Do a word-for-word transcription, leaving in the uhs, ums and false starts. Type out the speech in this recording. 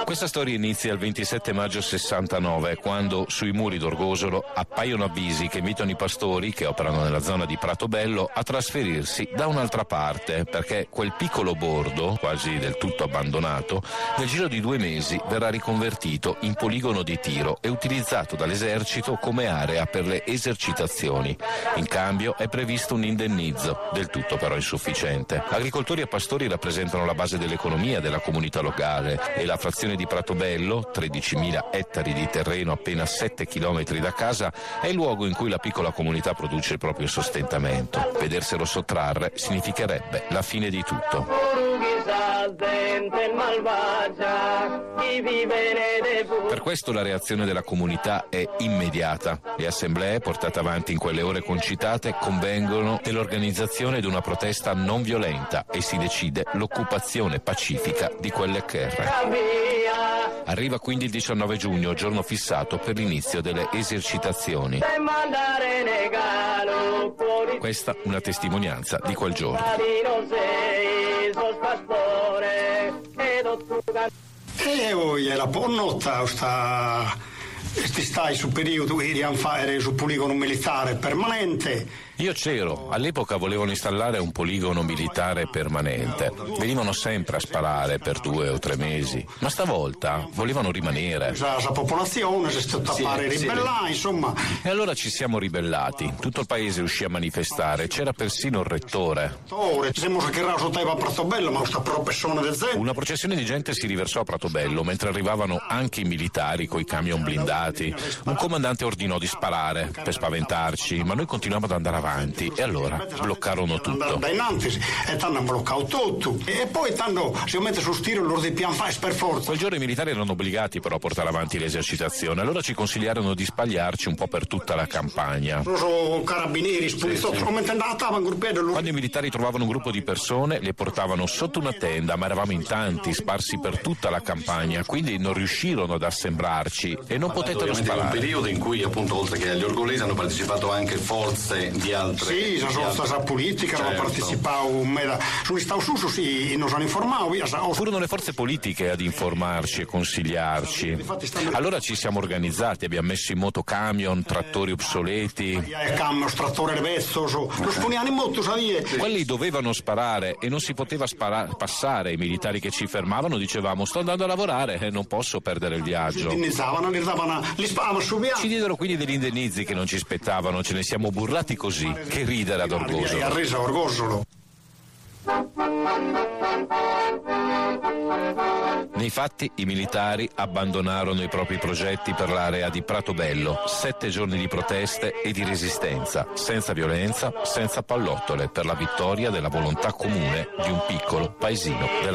Questa storia inizia il ventisette maggio sessantanove, quando sui muri d'Orgosolo appaiono avvisi che invitano i pastori che operano nella zona di Pratobello a trasferirsi da un'altra parte, perché quel piccolo bordo, quasi del tutto abbandonato, nel giro di due mesi verrà riconvertito in poligono di tiro e utilizzato dall'esercito come area per le esercitazioni. In cambio è previsto un indennizzo, del tutto però insufficiente. Agricoltori e pastori rappresentano la base dell'economia della comunità locale e la frazione di Pratobello, tredicimila ettari di terreno appena sette chilometri da casa, è il luogo in cui la piccola comunità produce il proprio sostentamento. Vederselo sottrarre significherebbe la fine di tutto. Per questo la reazione della comunità è immediata. Le assemblee portate avanti in quelle ore concitate convengono dell'organizzazione di una protesta non violenta e si decide l'occupazione pacifica di quelle terre. Arriva quindi il diciannove giugno, giorno fissato per l'inizio delle esercitazioni. Questa una testimonianza di quel giorno. E voi era pornotta sta ti stai sul periodo che iriamo fare sul poligono militare permanente. Io c'ero, all'epoca volevano installare un poligono militare permanente. Venivano sempre a sparare per due o tre mesi, ma stavolta volevano rimanere. La, la popolazione si è stata sì, a fare sì. ribellare, insomma. E allora ci siamo ribellati. Tutto il paese uscì a manifestare, c'era persino il rettore. Siamo che a Pratobello, ma sta però persone del zero. Una processione di gente si riversò a Pratobello, mentre arrivavano anche i militari coi camion blindati. Un comandante ordinò di sparare per spaventarci, ma noi continuavamo ad andare avanti. Avanti, e allora bloccarono tutto. E hanno bloccato tutto. E poi tanto si mette sul stiro loro di pian fare per forza. Quel giorno i militari erano obbligati però a portare avanti l'esercitazione, allora ci consigliarono di spagliarci un po' per tutta la campagna. Sono carabinieri, spulizzotti, quando i militari trovavano un gruppo di persone, le portavano sotto una tenda, ma eravamo in tanti, sparsi per tutta la campagna, quindi non riuscirono ad assembrarci e non potettero sparare. Un periodo in cui appunto oltre che agli orgolesi hanno partecipato anche forze di altre. Sì, sono stata politica, certo. Hanno partecipato, su stato su, sì, non sono informato. Furono le forze politiche ad informarci e consigliarci. Allora ci siamo organizzati, abbiamo messo in moto camion, trattori obsoleti. Quelli dovevano sparare e non si poteva spara- passare. I militari che ci fermavano dicevamo: sto andando a lavorare e non posso perdere il viaggio. Ci diedero quindi degli indennizi che non ci spettavano, ce ne siamo burlati così. Che ridere ad Orgosolo. Nei fatti i militari abbandonarono i propri progetti per l'area di Pratobello. Sette giorni di proteste e di resistenza, senza violenza, senza pallottole, per la vittoria della volontà comune di un piccolo paesino della